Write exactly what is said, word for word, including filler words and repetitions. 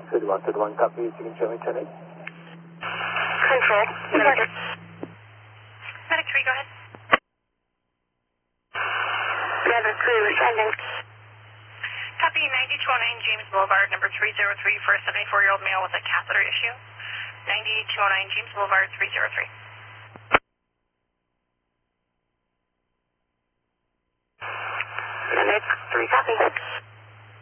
thirty-one thirty-one, copy. You can show me ten eight. Control. Medic. Medic three, go ahead. Medic three, responding. Copy ninety-two oh nine James Boulevard, number three zero three for a seventy-four-year-old male with a catheter issue. ninety-two oh nine James Boulevard, three zero three. Medic three, copy.